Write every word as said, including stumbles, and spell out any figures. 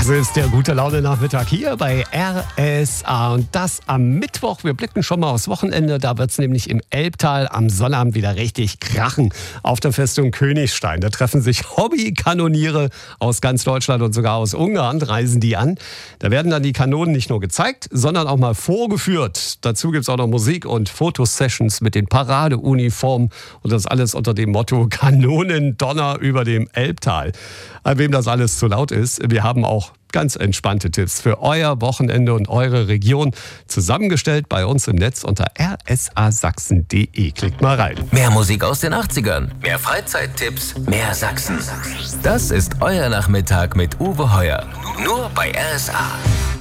Das ist der gute Laune-Nachmittag hier bei R S A und das am Mittwoch. Wir blicken schon mal aufs Wochenende, da wird es nämlich im Elbtal am Sonnabend wieder richtig krachen. Auf der Festung Königstein, da treffen sich Hobbykanoniere aus ganz Deutschland und sogar aus Ungarn, reisen die an. Da werden dann die Kanonen nicht nur gezeigt, sondern auch mal vorgeführt. Dazu gibt es auch noch Musik und Fotosessions mit den Paradeuniformen und das alles unter dem Motto Kanonendonner über dem Elbtal. An wem das alles zu laut ist, wir haben auch ganz entspannte Tipps für euer Wochenende und eure Region zusammengestellt bei uns im Netz unter r s a sachsen punkt d e. Klickt mal rein. Mehr Musik aus den achtzigern, mehr Freizeittipps, mehr Sachsen. Das ist euer Nachmittag mit Uwe Heuer. Nur bei R S A.